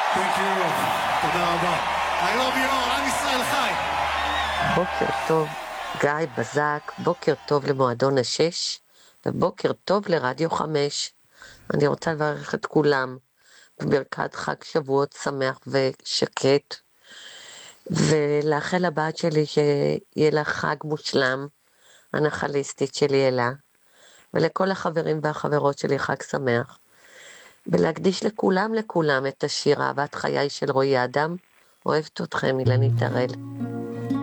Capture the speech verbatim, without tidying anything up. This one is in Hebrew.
Thank you. תודה רבה. I love you all. עם ישראל חי. בוקר טוב, גיא בזק, בוקר טוב למועדון השש, ובוקר טוב לרדיו חמש. אני רוצה לברך את כולם בברכת חג שבועות שמח ושקט, ולאחל לבת שלי שיהיה לה חג מושלם, הנחליסטית שלי אלה, ולכל החברים והחברות שלי חג שמח, ולהקדיש לכולם לכולם את השיר אהבת חיי של רועי אדם. אוהבת אתכם, אילנית הראל.